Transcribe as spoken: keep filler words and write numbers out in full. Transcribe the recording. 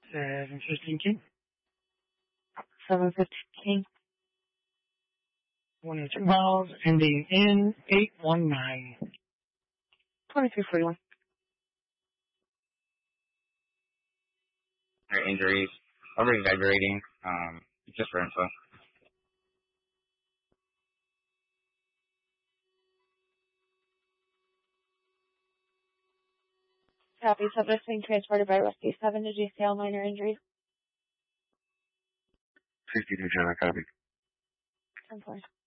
seven fifteen King. seven fifteen King. one oh two miles, ending in eight one nine. twenty-three forty-one. Her injuries, over-exaggerating, um, just for info. Copy. Subject being transported by Rescue seven to G C L, minor injuries. sixty-two, China, copy. ten four.